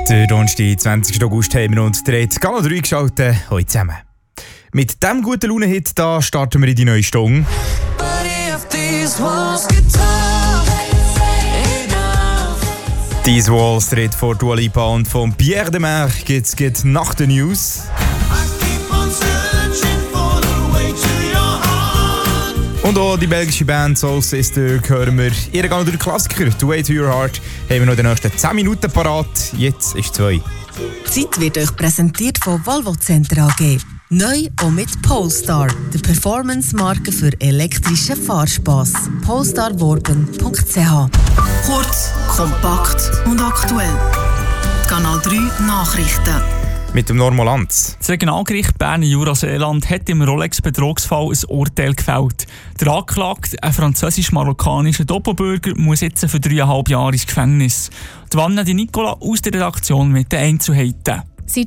Der Donnerstag, 20. August, haben wir uns dreht Kanal 3 geschaltet, heute zusammen. Mit diesem guten Laune-Hit da starten wir in die neue Stunde. These Walls dreht vor Dua Lipa und von Pierre de Mer geht's nach den News. Und auch die belgische Band Soul Sister hören wir. Ihr geht noch durch den Klassiker «The Way to Your Heart» haben wir noch die nächsten 10 Minuten parat. Jetzt ist 2. Die Zeit wird euch präsentiert von Volvo Center AG. Neu auch mit Polestar, der Performance-Marke für elektrischen Fahrspass. polestarworben.ch. Kurz, kompakt und aktuell. Kanal 3 Nachrichten. Mit dem Normolanz. Das Regionalgericht Bern-Jura-Seeland hat im Rolex-Betrugsfall ein Urteil gefällt. Der Angeklagte, ein französisch-marokkanischer Doppelbürger, muss jetzt für 3,5 Jahre ins Gefängnis. Die Vanna Di Nicola aus der Redaktion mit den Einzelheiten. Seit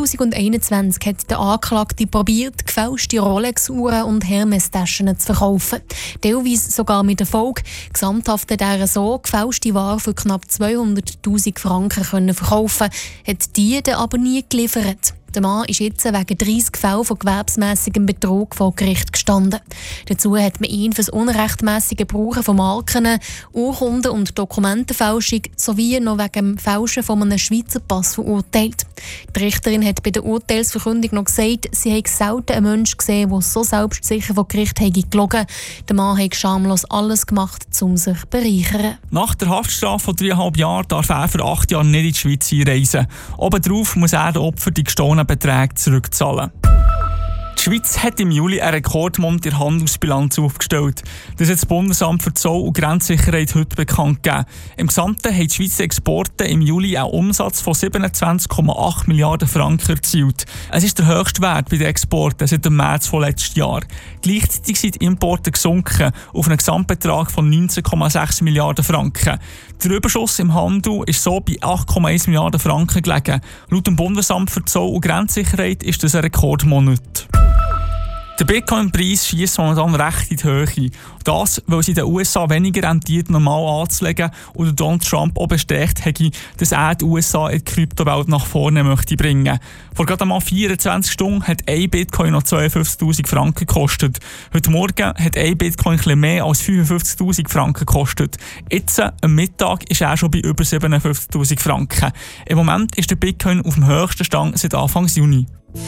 2021 hat der Anklagte probiert, gefälschte Rolex-Uhren und Hermes-Taschen zu verkaufen. Teilweise sogar mit Erfolg. Gesamthaft hat er so gefälschte Ware für knapp 200'000 Franken verkaufen, hat die dann aber nie geliefert. Der Mann ist jetzt wegen 30 Fällen von gewerbsmässigem Betrug vor Gericht gestanden. Dazu hat man ihn für das unrechtmäßige Brauchen von Marken, Urkunden und Dokumentenfälschung sowie noch wegen dem Fälschen von einem Schweizer Pass verurteilt. Die Richterin hat bei der Urteilsverkündung noch gesagt, sie habe selten einen Menschen gesehen, der so selbstsicher vor Gericht gelogen habe. Der Mann habe schamlos alles gemacht, um sich zu bereichern. Nach der Haftstrafe von 3,5 Jahren darf er für 8 Jahre nicht in die Schweiz einreisen. Obendrauf muss er den Opfer die gestohlenen Beträge zurückzahlen. Die Schweiz hat im Juli einen Rekordmonat in der Handelsbilanz aufgestellt. Das hat das Bundesamt für Zoll- und Grenzsicherheit heute bekannt gegeben. Im Gesamten haben die Schweizer Exporte im Juli einen Umsatz von 27,8 Milliarden Franken erzielt. Es ist der höchste Wert bei den Exporten seit dem März von letztes Jahr. Gleichzeitig sind die Importe gesunken auf einen Gesamtbetrag von 19,6 Milliarden Franken. Der Überschuss im Handel ist so bei 8,1 Milliarden Franken gelegen. Laut dem Bundesamt für Zoll- und Grenzsicherheit ist das ein Rekordmonat. Der Bitcoin-Preis schiesst momentan recht in die Höhe. Das, weil es in den USA weniger rentiert, normal anzulegen und Donald Trump auch bestätigt hat, dass er die USA in die Kryptowelt nach vorne möchte bringen. Vor gerade einmal 24 Stunden hat ein Bitcoin noch 52'000 Franken gekostet. Heute Morgen hat ein Bitcoin etwas mehr als 55'000 Franken gekostet. Jetzt, am Mittag, ist er schon bei über 57'000 Franken. Im Moment ist der Bitcoin auf dem höchsten Stand seit Anfang Juni.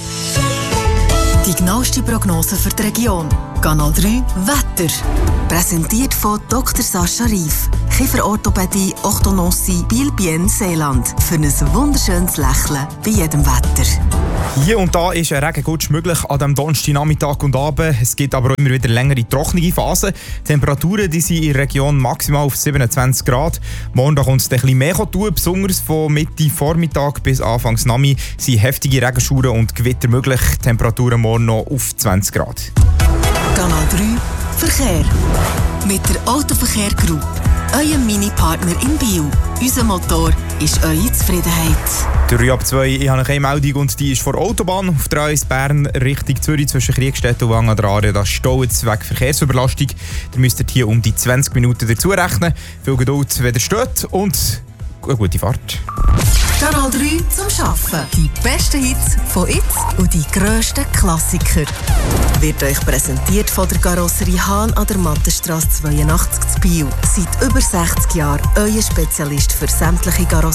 Die genaueste Prognose für die Region. Kanal 3 Wetter. Präsentiert von Dr. Sascha Rief. Kieferorthopädie, Orthodontie, Biel-Bienne, Seeland. Für ein wunderschönes Lächeln bei jedem Wetter. Hier und da ist ein Regengutsch möglich an diesem Donnerstagnachmittag und Abend. Es gibt aber auch immer wieder längere trockene Phasen. Die Temperaturen die sind in der Region maximal auf 27 Grad. Morgen kommt es ein bisschen mehr tun. Besonders von Mitte Vormittag bis Anfangs Nami sind heftige Regenschauer und Gewitter möglich. Temperaturen morgen noch auf 20 Grad. Kanal 3 Verkehr. Mit der Autoverkehr Group. Euer Mini-Partner in Biel. Unser Motor ist eure Zufriedenheit. 3 ab 2, ich habe eine Meldung und die ist vor Autobahn auf der A1 Bern Richtung Zürich zwischen Kriegstedt und Wang an der Aare. Das staut wegen Verkehrsüberlastung. Ihr müsst hier um die 20 Minuten dazu rechnen. Viel Geduld, wenn ihr steht und eine gute Fahrt. Kanal 3 zum Arbeiten. Die besten Hits von jetzt und die grössten Klassiker. Wird euch präsentiert von der Karosserie Hahn an der Mattenstrasse 82 zu Biel. Seit über 60 Jahren euer Spezialist für sämtliche Karosserien.